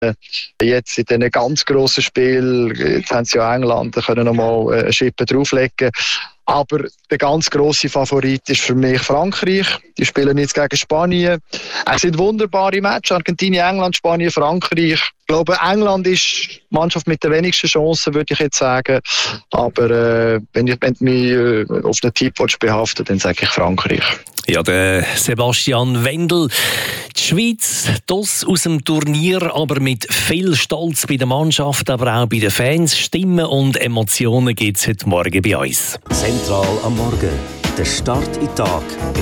Jetzt in diesen ganz grossen Spielen, jetzt haben sie ja England, da können nochmal eine Schippe drauflegen. Aber der ganz grosse Favorit ist für mich Frankreich. Die spielen jetzt gegen Spanien. Es sind wunderbare Matches. Argentinien, England, Spanien, Frankreich. Ich glaube, England ist die Mannschaft mit den wenigsten Chancen, würde ich jetzt sagen. Aber wenn du mich auf einen Tipp behaften willst, dann sage ich Frankreich. Ja, der Sebastian Wendel. Die Schweiz, das aus dem Turnier, aber mit viel Stolz bei der Mannschaft, aber auch bei den Fans. Stimmen und Emotionen gibt es heute Morgen bei uns. Zentral am Morgen. Der Start in den Tag.